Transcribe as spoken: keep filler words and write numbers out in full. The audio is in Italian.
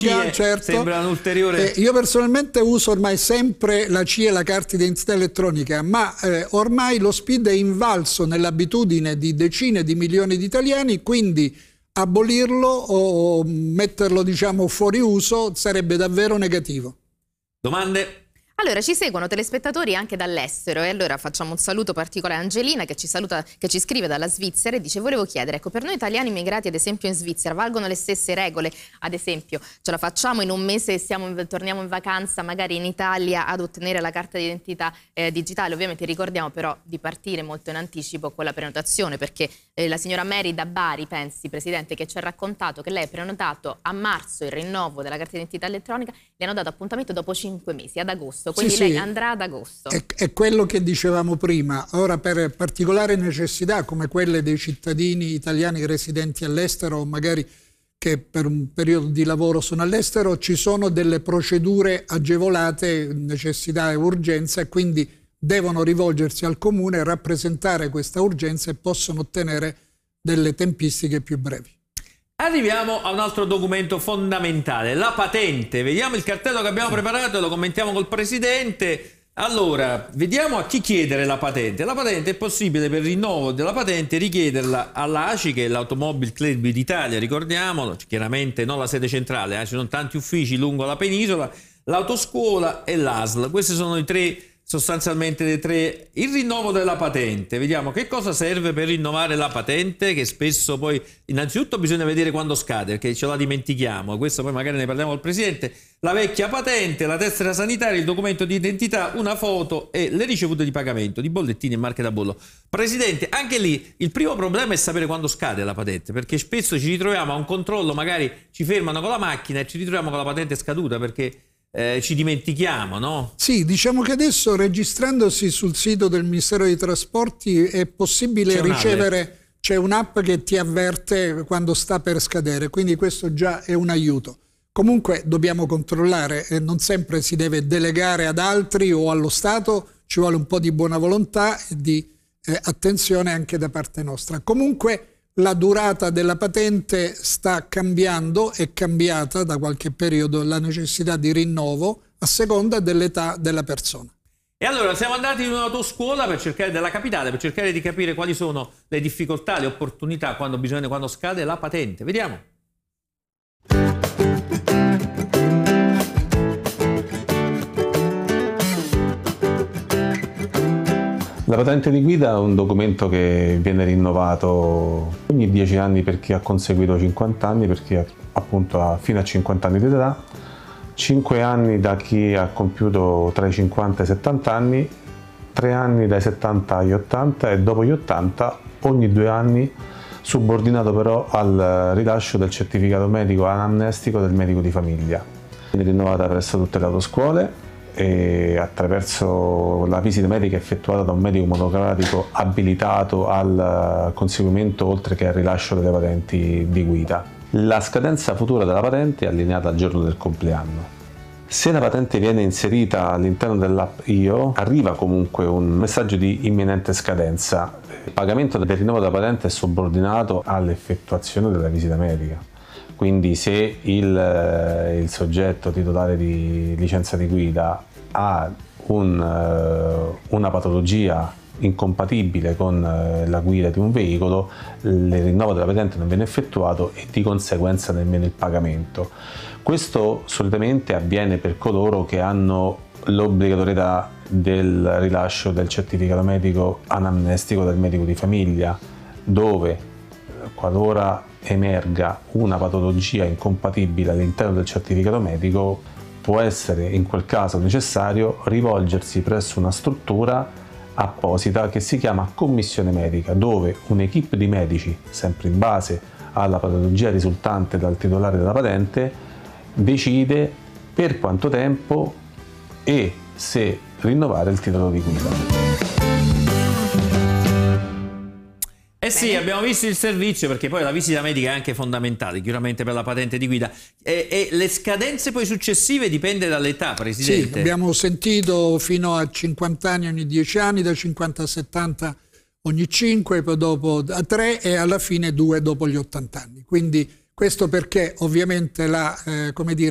È, certo. Sembra un ulteriore... Eh, io personalmente uso ormai sempre la C I E, la carta d'identità elettronica, ma eh, ormai lo S P I D è invalso nell'abitudine di decine di milioni di italiani, quindi abolirlo o metterlo, diciamo, fuori uso sarebbe davvero negativo. Domande? Allora, ci seguono telespettatori anche dall'estero e allora facciamo un saluto particolare a Angelina che ci, saluta, che ci scrive dalla Svizzera e dice: volevo chiedere, ecco, per noi italiani immigrati ad esempio in Svizzera valgono le stesse regole? Ad esempio, ce la facciamo in un mese, siamo in, torniamo in vacanza magari in Italia ad ottenere la carta d'identità eh, digitale? Ovviamente ricordiamo però di partire molto in anticipo con la prenotazione, perché eh, la signora Mary da Bari, pensi Presidente, che ci ha raccontato che lei ha prenotato a marzo il rinnovo della carta d'identità elettronica, le hanno dato appuntamento dopo cinque mesi, ad agosto. Quindi sì, lei sì, andrà ad agosto. È, è quello che dicevamo prima. Ora, per particolari necessità come quelle dei cittadini italiani residenti all'estero o magari che per un periodo di lavoro sono all'estero, ci sono delle procedure agevolate, necessità e urgenza, e quindi devono rivolgersi al comune e rappresentare questa urgenza e possono ottenere delle tempistiche più brevi. Arriviamo a un altro documento fondamentale, la patente. Vediamo il cartello che abbiamo preparato e lo commentiamo col Presidente. Allora, vediamo a chi chiedere la patente. La patente è possibile per il rinnovo della patente richiederla all'A C I, che è l'Automobile Club d'Italia, ricordiamolo, chiaramente non la sede centrale, eh, ci sono tanti uffici lungo la penisola, l'autoscuola e l'A S L. Questi sono i tre, sostanzialmente le tre. Il rinnovo della patente, vediamo che cosa serve per rinnovare la patente, che spesso poi innanzitutto bisogna vedere quando scade, perché ce la dimentichiamo, questo poi magari ne parliamo col Presidente. La vecchia patente, la tessera sanitaria, il documento di identità, una foto e le ricevute di pagamento di bollettini e marche da bollo. Presidente, anche lì il primo problema è sapere quando scade la patente, perché spesso ci ritroviamo a un controllo, magari ci fermano con la macchina e ci ritroviamo con la patente scaduta perché Eh, ci dimentichiamo, no? Sì, diciamo che adesso registrandosi sul sito del Ministero dei Trasporti è possibile ricevere, c'è un'app che ti avverte quando sta per scadere, quindi questo già è un aiuto. Comunque dobbiamo controllare, eh, non sempre si deve delegare ad altri o allo Stato, ci vuole un po' di buona volontà e di eh, attenzione anche da parte nostra. Comunque la durata della patente sta cambiando, è cambiata da qualche periodo la necessità di rinnovo a seconda dell'età della persona. E allora siamo andati in un'autoscuola per cercare della capitale, per cercare di capire quali sono le difficoltà, le opportunità quando bisogna, quando scade la patente. Vediamo. La patente di guida è un documento che viene rinnovato ogni dieci anni per chi ha conseguito cinquanta anni, per chi appunto ha fino a cinquanta anni di età, cinque anni da chi ha compiuto tra i cinquanta e i settanta anni, tre anni dai settanta agli ottanta e dopo gli ottanta ogni due anni, subordinato però al rilascio del certificato medico anamnestico del medico di famiglia. Viene rinnovata presso tutte le autoscuole e attraverso la visita medica effettuata da un medico monocratico abilitato al conseguimento oltre che al rilascio delle patenti di guida. La scadenza futura della patente è allineata al giorno del compleanno. Se la patente viene inserita all'interno dell'app I O, arriva comunque un messaggio di imminente scadenza. Il pagamento del rinnovo della patente è subordinato all'effettuazione della visita medica. Quindi se il, il soggetto titolare di licenza di guida ha un, una patologia incompatibile con la guida di un veicolo, il rinnovo della patente non viene effettuato e di conseguenza nemmeno il pagamento. Questo solitamente avviene per coloro che hanno l'obbligatorietà del rilascio del certificato medico anamnestico del medico di famiglia, dove qualora emerga una patologia incompatibile all'interno del certificato medico, può essere in quel caso necessario rivolgersi presso una struttura apposita che si chiama commissione medica, dove un'equipe di medici, sempre in base alla patologia risultante dal titolare della patente, decide per quanto tempo e se rinnovare il titolo di guida. Eh sì, abbiamo visto il servizio, perché poi la visita medica è anche fondamentale, chiaramente per la patente di guida. E, e le scadenze poi successive dipende dall'età, Presidente. Sì, abbiamo sentito fino a cinquanta anni ogni dieci anni, da cinquanta a settanta ogni cinque, poi dopo a tre e alla fine due dopo gli ottanta anni. Quindi questo perché ovviamente la, eh, come dire,